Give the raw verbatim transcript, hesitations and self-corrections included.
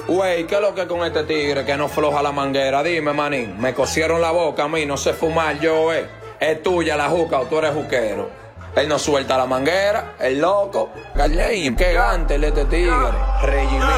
Güey, ¿qué es lo que con este tigre que no floja la manguera? Dime, manín, me cosieron la boca a mí, no sé fumar yo, eh. ¿Es tuya la juca o tú eres juquero? Él no suelta la manguera, el loco. Gallín, qué gante el este tigre. Regimiento.